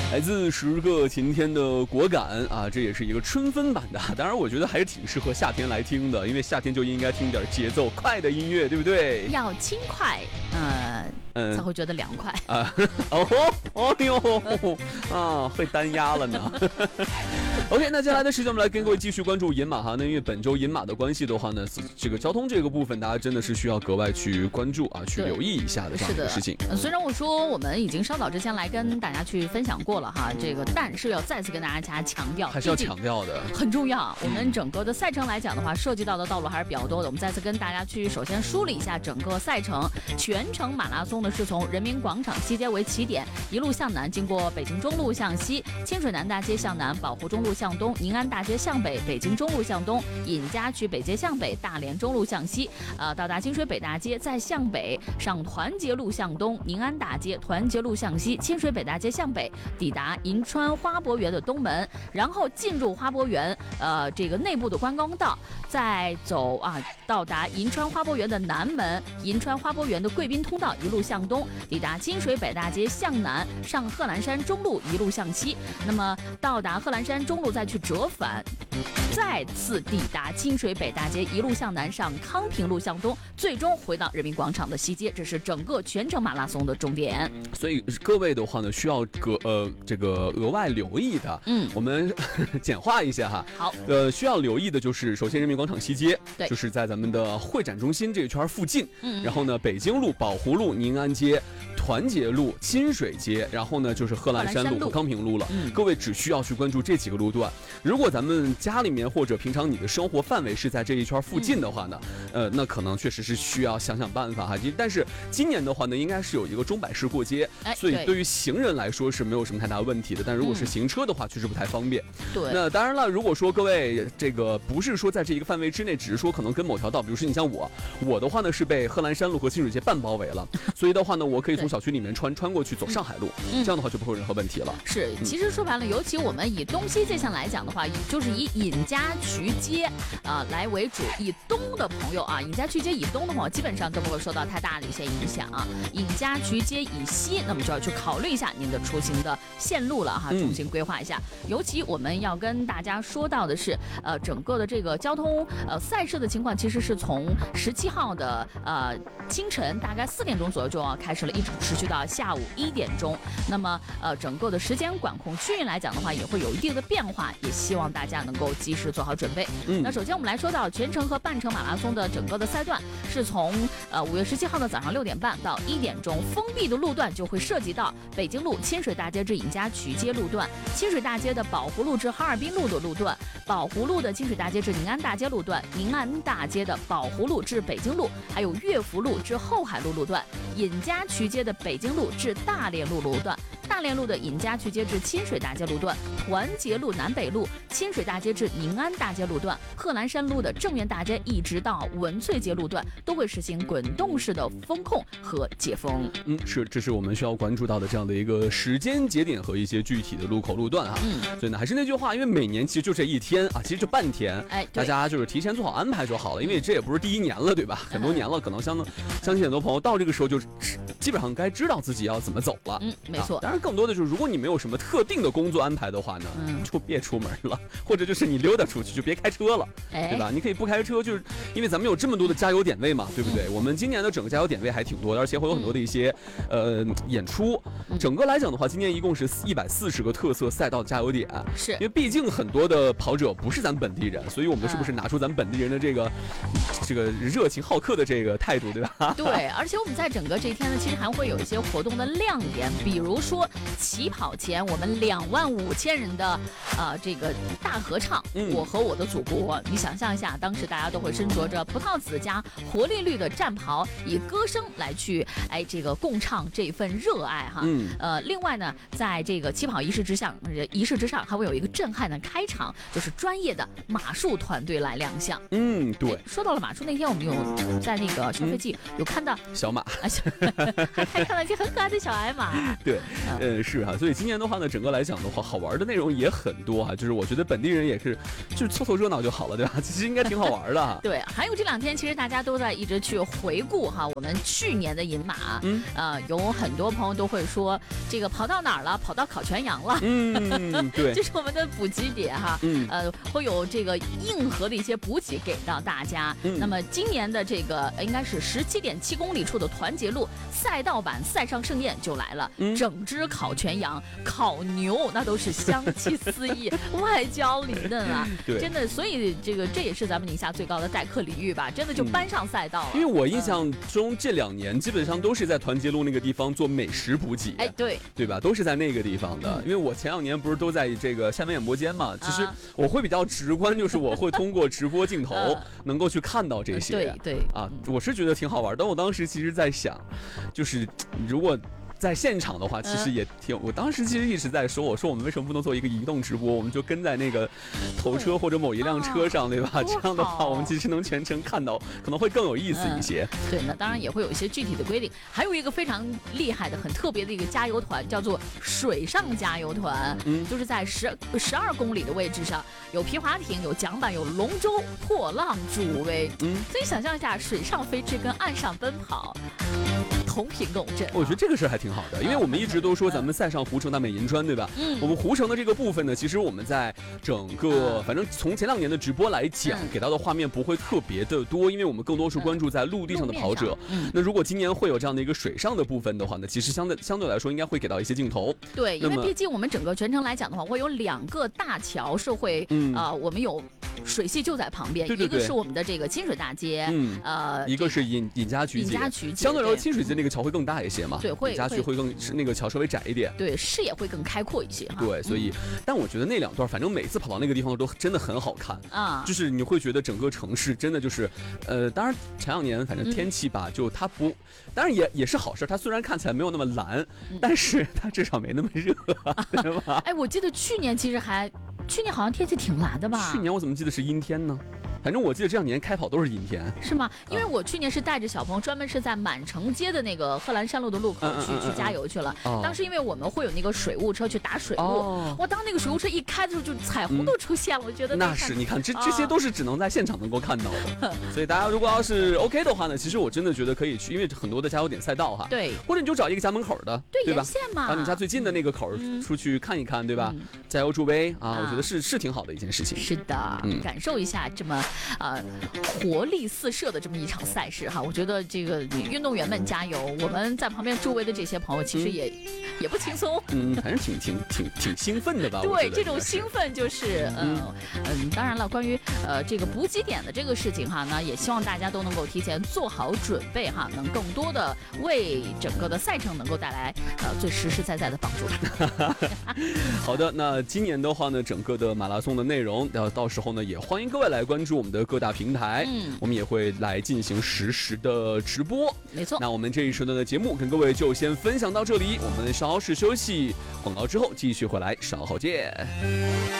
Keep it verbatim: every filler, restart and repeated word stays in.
来自十个晴天的果敢啊，这也是一个春分版的，当然我觉得还是挺适合夏天来听的，因为夏天就应该听点节奏快的音乐，对不对？ 要轻快，呃嗯，才会觉得凉快啊！哦哦哟啊，会单压了呢。OK， 那接下来的时间我们来跟各位继续关注银马哈。那因为本周银马的关系的话呢，这个交通这个部分大家真的是需要格外去关注啊，去留意一下的这样的事情。 呃、虽然我说我们已经稍早之前来跟大家去分享过了哈，这个但是要再次跟大家强调， 还是要强调的， 很重要。我们整个的赛程来讲的话，涉及到的道路还是比较多的。我们再次跟大家去首先梳理一下整个赛程，全程马拉松呢是从人民广场西街为起点，一路向南，经过北京中路向西，清水南大街向南，宝湖中路向东，宁安大街向北，北京中路向东，尹家区北街向北，大连中路向西，呃，到达清水北大街，再向北上团结路向东，宁安大街，团结路向西，清水北大街向北，抵达银川花博园的东门，然后进入花博园，呃，这个内部的观光道，再走啊，到达银川花博园的南门，银川花博园的贵宾通道，一路向东，抵达清水北大街向南，上贺兰山中路，一路向西，那么到达贺兰山中路再去折返，再次抵达清水北大街，一路向南上康平路向东，最终回到人民广场的西街，这是整个全程马拉松的终点。 所以各位的话呢，需要格呃这个额外留意的，嗯，我们简化一下哈。 好， 呃，需要留意的就是，首先人民广场西街， 对， 就是在咱们的会展中心这一圈附近，嗯，然后呢，北京路、宝湖路、宁安街、团结路、金水街，然后呢就是贺兰山路和康平路了。嗯，各位只需要去关注这几个路段。如果咱们家里面或者平常你的生活范围是在这一圈附近的话呢，嗯、呃，那可能确实是需要想想办法哈。但是今年的话呢，应该是有一个钟摆式过街， 哎、 所以对于行人来说是没有什么太大问题的。但如果是行车的话，嗯、确实不太方便。 对， 那当然了，如果说各位这个不是说在这一个范围之内，只是说可能跟某条道，比如说你像我，我的话呢是被贺兰山路和清水街半包围了，所以的话呢，我可以从小区里面穿穿过去走上海路，嗯、这样的话就不会有任何问题了。 是，其实说白了，尤其我们以东西界线来讲的话，就是以尹家渠街啊、呃、来为主，以东的朋友啊，尹家渠街以东的朋友基本上都不会受到太大的一些影响啊。尹家渠街以西，那么就要去考虑一下您的出行的线路了哈，重新规划一下。嗯、尤其我们要跟大家说到的是，呃，整个的这个交通呃赛事的情况，其实是从十七号的呃清晨大概四点钟左右就要开始了，一直持续到下午一点钟。那么呃整个的时间管控区域来讲的话，也会有一定的变化，也希望大家能够及时做好准备。嗯，那首先我们来说到全程和半程马拉松的整个的赛段，是从呃五月十七号的早上六点半到一点钟，封闭的路段就会涉及到北京路清水大街至尹家渠街路段，清水大街的宝湖路至哈尔滨路的路段，宝湖路的清水大街至宁安大街路段，宁安大街的宝湖路至北京路，还有乐福路至后海路路段，尹家渠街的北京路至大连路路段，大连路的尹家渠街至清水大街路段，团结路南北路清水大街至宁安大街路段，贺兰山路的正源大街一直到文翠街路段都会实行滚动式的风控和解封。 嗯，是，这是我们需要关注到的这样的一个时间节点和一些具体的路口路段啊。嗯，所以呢，还是那句话，因为每年其实就这一天啊，其实就半天，哎，大家就是提前做好安排就好了，因为这也不是第一年了，对吧？很多年了，可能相相信很多朋友到这个时候就基本上该知道自己要怎么走了。 嗯，没错。 啊、当然，更多的就是如果你没有什么特定的工作安排的话呢，嗯，就别出门了，或者就是你溜达出去就别开车了，哎、对吧？你可以不开车，就是因为咱们有这么多的加油点位嘛，对不对？嗯、我们今年的整个加油点位还挺多的，而且会有很多的一些、嗯、呃演出。整个来讲的话，今年一共是一百四十个特色赛道的加油点， 是因为毕竟很多的跑者不是咱本地人，所以我们是不是拿出咱本地人的这个、嗯、这个热情好客的这个态度，对吧？ 对，而且我们在整个这一天呢，其实还会有一些活动的亮点，比如说起跑前我们两万五千人的呃这个大合唱，嗯、我和我的祖国。你想象一下，当时大家都会身着着葡萄紫加活力绿的战袍，以歌声来去哎这个共唱这份热爱哈。嗯、呃，另外呢，在这个起跑仪式之上，仪式之上还会有一个震撼的开场，就是专业的马术团队来亮相。 嗯，对。 说到了马术，那天我们有在那个消费季、嗯、有看到小马， 还还看到一些很可爱的小矮马。 对， 呃，是哈、啊，所以今年的话呢，整个来讲的话，好玩的内容也很多哈、啊。就是我觉得本地人也是，就是凑凑热闹就好了，对吧？其实应该挺好玩的、啊。 对，还有这两天其实大家都在一直去回顾哈，我们去年的银马，嗯，呃，有很多朋友都会说这个跑到哪儿了？跑到烤全羊了。 嗯，对， 这是我们的补给点哈。嗯，呃，会有这个硬核的一些补给给到大家。嗯，那么今年的这个应该是十七点七公里处的团结路赛道版赛上盛宴就来了，嗯、整只烤全羊、烤牛，那都是香气四溢，外焦里嫩啊，真的。所以这个这也是咱们宁夏最高的待客礼遇吧，真的就搬上赛道了。 嗯、因为我印象中这两年基本上都是在团结路那个地方做美食补给， 哎，对， 对吧？都是在那个地方的。嗯、因为我前两年不是都在这个厦门演播间嘛，其实我会比较直观，就是我会通过直播镜头能够去看到这些。 对对啊，我是觉得挺好玩。但我当时其实在想，就是如果在现场的话，其实也挺……嗯、我当时其实一直在说，我说我们为什么不能做一个移动直播？我们就跟在那个头车或者某一辆车上，对吧？ 哦、 这样的话，我们其实能全程看到，可能会更有意思一些。 嗯、对，那当然也会有一些具体的规定。还有一个非常厉害的、很特别的一个加油团，叫做水上加油团，嗯，就是在十十二公里的位置上，有皮划艇、有桨板、有龙舟、破浪助威。嗯，所以想象一下，水上飞驰跟岸上奔跑同频共振、啊。 我觉得这个事还挺好的，因为我们一直都说咱们塞上湖城、大美银川，对吧？嗯，我们湖城的这个部分呢，其实我们在整个，嗯、反正从前两年的直播来讲，嗯、给到的画面不会特别的多，因为我们更多是关注在陆地上的跑者。嗯，那如果今年会有这样的一个水上的部分的话呢，其实相对相对来说应该会给到一些镜头。 对，因为毕竟我们整个全程来讲的话，会有两个大桥是会，嗯啊、呃，我们有水系就在旁边， 对对对， 一个是我们的这个清水大街，嗯，呃， 一个是尹尹家渠街， 尹家渠街， 相对来说清水街那个桥会更大一些嘛， 对，会尹家渠会更是那个桥稍微窄一点， 对，视野会更开阔一些哈。 对，所以，嗯、但我觉得那两段，反正每次跑到那个地方都真的很好看啊，就是你会觉得整个城市真的就是，呃，当然前两年反正天气吧，嗯、就它不，当然也也是好事，它虽然看起来没有那么蓝，嗯、但是它至少没那么热，对吧？ 哎，我记得去年其实还，去年好像天气挺蓝的吧？ 去年我怎么记得是阴天呢？反正我记得这两年开跑都是阴天， 是吗？因为我去年是带着小朋友专门是在满城街的那个贺兰山路的路口去、嗯、去加油去了、哦。当时因为我们会有那个水务车去打水务，哦、哇，当那个水务车一开的时候，就彩虹都出现了，嗯、我觉得那是你看这这些都是只能在现场能够看到的。所以大家如果要是 OK 的话呢，其实我真的觉得可以去，因为很多的加油点赛道哈， 对， 或者你就找一个家门口的， 对, 对吧？ 沿线嘛， 把你家最近的那个口出去看一看，嗯、对吧？嗯、加油助威啊，啊我觉得是是挺好的一件事情。 是的，嗯、感受一下这么呃。活力四射的这么一场赛事哈，我觉得这个运动员们加油，我们在旁边周围的这些朋友其实也、嗯、也不轻松， 嗯，反正挺挺挺挺兴奋的吧？ 对，这种兴奋就是嗯嗯，当然了，关于呃这个补给点的这个事情哈，那也希望大家都能够提前做好准备哈，能更多的为整个的赛程能够带来呃最实实在在的帮助。 好的，那今年的话呢，整个的马拉松的内容，到到时候呢，也欢迎各位来关注我们的各大平台。嗯，我们也会来进行实时的直播， 没错。 那我们这一时段的节目跟各位就先分享到这里，我们稍事休息，广告之后继续回来，稍后见。